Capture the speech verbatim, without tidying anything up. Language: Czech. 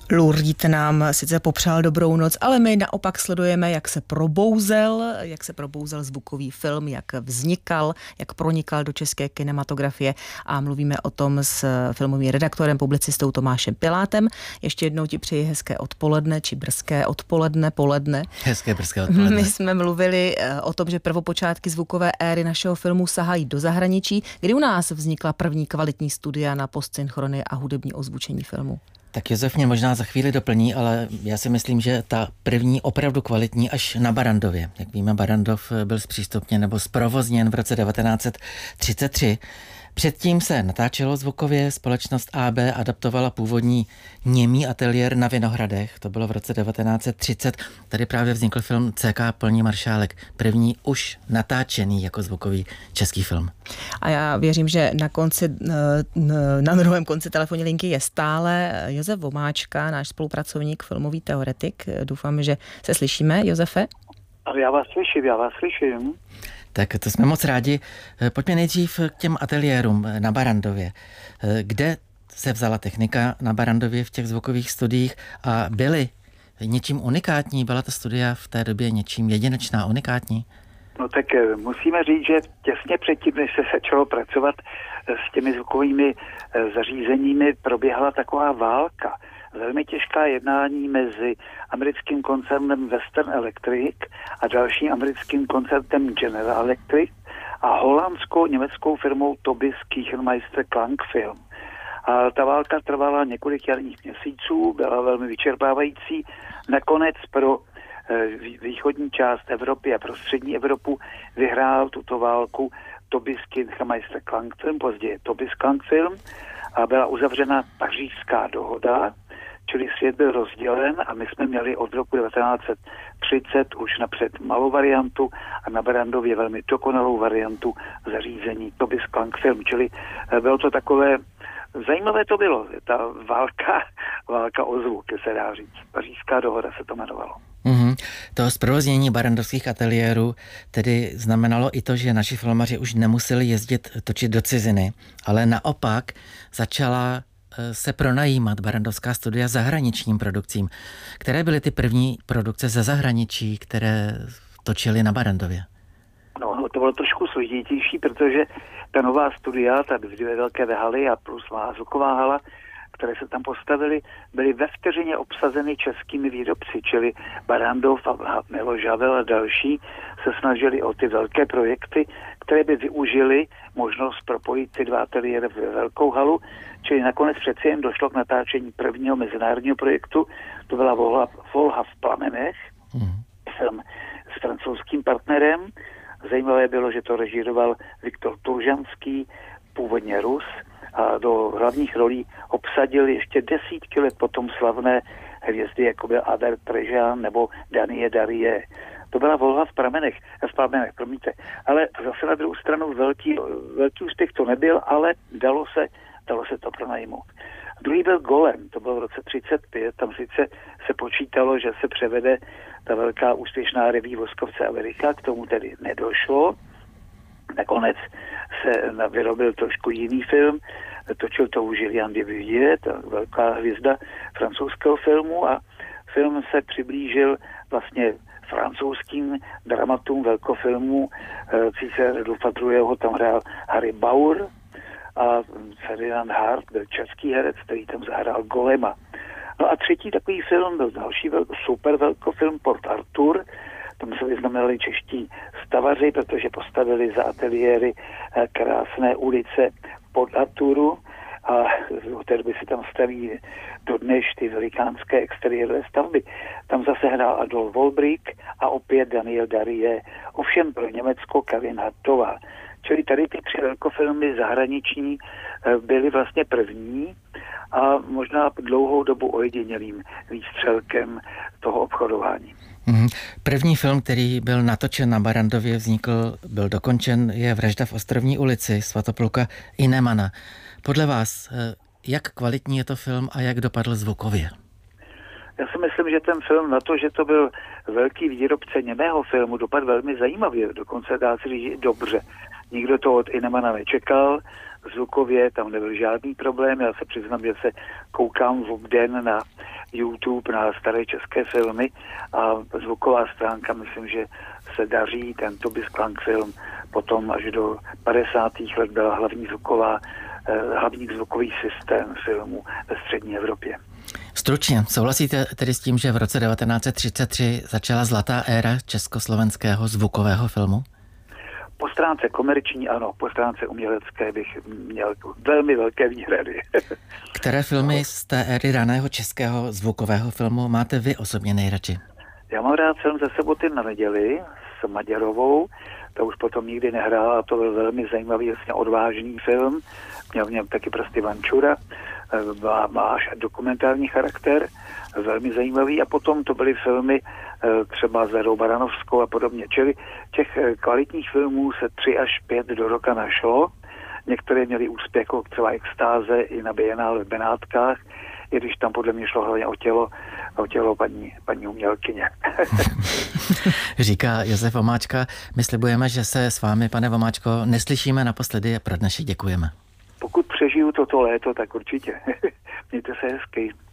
Lou Reed nám sice popřál dobrou noc, ale my naopak sledujeme, jak se probouzel, jak se probouzel zvukový film, jak vznikal, jak pronikal do české kinematografie a mluvíme o tom s filmovým redaktorem, publicistou Tomášem Pilátem. Ještě jednou ti přeji hezké odpoledne, či brzké odpoledne, poledne. Hezké brzké odpoledne. My jsme mluvili o tom, že prvopočátky zvukové éry našeho filmu sahají do zahraničí, kdy u nás vznikla první kvalitní studia na postsynchrony a hudební ozvučení filmu. Tak Josef mě možná za chvíli doplní, ale já si myslím, že ta první opravdu kvalitní až na Barrandově. Jak víme, Barrandov byl zpřístupněn nebo zprovozněn v roce devatenáct set třicet tři. Předtím se natáčelo zvukově, společnost A B adaptovala původní němý ateliér na Vinohradech, to bylo v roce devatenáct set třicet. Tady právě vznikl film C K Polní maršálek, první už natáčený jako zvukový český film. A já věřím, že na konci, na druhém konci telefonní linky je stále Josef Vomáčka, náš spolupracovník, filmový teoretik. Doufám, že se slyšíme, Josefe. Ale já vás slyším, já vás slyším. Tak to jsme moc rádi. Pojďme nejdřív k těm ateliérům na Barrandově. Kde se vzala technika na Barrandově v těch zvukových studiích a byly něčím unikátní? Byla ta studia v té době něčím jedinečná, unikátní? No tak musíme říct, že těsně předtím, než se začalo pracovat s těmi zvukovými zařízeními, proběhla taková válka. Velmi těžká jednání mezi americkým koncernem Western Electric a dalším americkým koncernem General Electric a holandskou-německou firmou Tobis Kiechenmeister Klangfilm. A ta válka trvala několik jarních měsíců, byla velmi vyčerpávající. Nakonec pro východní část Evropy a pro střední Evropu vyhrál tuto válku Tobis Kiechenmeister Klangfilm, později Tobis Klangfilm, a byla uzavřena Pařížská dohoda, čili svět byl rozdělen a my jsme měli od roku devatenáct set třicet už napřed malou variantu a na Barrandově velmi dokonalou variantu zařízení Tobis Klangfilm, čili bylo to takové, zajímavé to bylo, ta válka, válka o zvuk, se dá říct. Pařížská dohoda se to jmenovalo. Mm-hmm. To zprovoznění barrandovských ateliérů tedy znamenalo i to, že naši filmaři už nemuseli jezdit točit do ciziny, ale naopak začala se pronajímat barrandovská studia zahraničním produkcím. Které byly ty první produkce ze zahraničí, které točily na Barrandově? No, no to bylo trošku složitější, protože ta nová studia, ta dvě velké haly a plus má zvuková hala, které se tam postavily, byly ve vteřině obsazeny českými výrobci, čili Barrandov a Milo Žavel a další se snažili o ty velké projekty, které by využili možnost propojit ty dva ateliéry v velkou halu, čili nakonec přeci jen došlo k natáčení prvního mezinárodního projektu, to byla Volha, Volha v plamenech, mm. film s francouzským partnerem. Zajímavé bylo, že to režíroval Viktor Turžanský, původně Rus, a do hlavních rolí obsadil ještě desítky let potom slavné hvězdy, jako byl Albert Prejean nebo Danie Darie. To byla Volha v pramenech, v plamenech, promiňte. Ale zase na druhou stranu velký, velký úspěch to nebyl, ale dalo se, dalo se to pronajmout. Druhý byl Golem, to bylo v roce třicet pět, tam sice se počítalo, že se převede ta velká úspěšná reví Voskovce Amerika, k tomu tedy nedošlo. Nakonec se vyrobil trošku jiný film, točil to už Julien Duvivier, ta velká hvězda francouzského filmu, a film se přiblížil vlastně francouzským dramatům velkofilmů. Císaře Rudolfa druhého. tam hrál Harry Bauer a Ferdinand Hart byl český herec, který tam zahrál Golema. No a třetí takový film byl další velko, super velkofilm Port Arthur. Tam se vyznamenali čeští stavaři, protože postavili za ateliéry krásné ulice Port Arthuru a od té doby se tam staví dodnes ty velikánské exteriérové stavby. Tam zase hrál Adolf Wolbrick a opět Daniel Darie, ovšem pro Německo Karin Hartová. Čili tady ty tři velkofilmy zahraniční byly vlastně první a možná dlouhou dobu ojedinělým výstřelkem toho obchodování. První film, který byl natočen na Barrandově, vznikl, byl dokončen, je Vražda v Ostrovní ulici Svatopluka Inemana. Podle vás, jak kvalitní je to film a jak dopadl zvukově? Já si myslím, že ten film na to, že to byl velký výrobce němého filmu, dopadl velmi zajímavě, dokonce dá se říct dobře. Nikdo to od Inemana nečekal, zvukově tam nebyl žádný problém, já se přiznám, že se koukám v obden na YouTube na staré české filmy a zvuková stránka, myslím, že se daří. Ten Tobias Klang film potom až do padesátých let byla hlavní zvuková, hlavní zvukový systém filmů ve střední Evropě. Stručně, souhlasíte tedy s tím, že v roce devatenáct set třicet tři začala zlatá éra československého zvukového filmu? Po stránce komerční ano, po stránce umělecké bych měl velmi velké výhrady. Které filmy z té éry raného českého zvukového filmu máte vy osobně nejradši? Já mám rád film Ze soboty na neděli s Maďarovou, to už potom nikdy nehrála, to byl velmi zajímavý, jasně odvážný film, měl v něm taky prostě Vančura, má, má až dokumentární charakter, velmi zajímavý, a potom to byly filmy třeba s Verou Baranovskou a podobně, čili těch kvalitních filmů se tři až pět do roka našlo, některé měly úspěch, jako třeba Extáze i na Bienále v Benátkách, i když tam podle mě šlo hlavně o tělo, o tělo paní, paní umělkyně. Říká Josef Vomáčka. My slibujeme, že se s vámi, pane Vomáčko, neslyšíme naposledy a pro dnešek děkujeme. Pokud přežiju toto léto, tak určitě. Mějte se hezky.